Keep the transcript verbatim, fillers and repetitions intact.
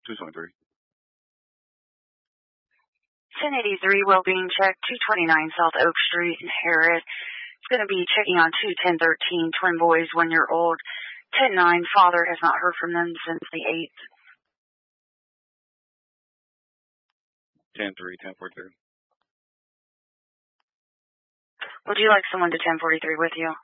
two twenty-three. ten eighty-three, well-being check, two twenty-nine South Oak Street in Harris. It's going to be checking on two ten thirteen, twin boys, one year old. ten nine, father has not heard from them since the eighth. ten three, ten forty-three. Would you like someone to ten forty-three with you?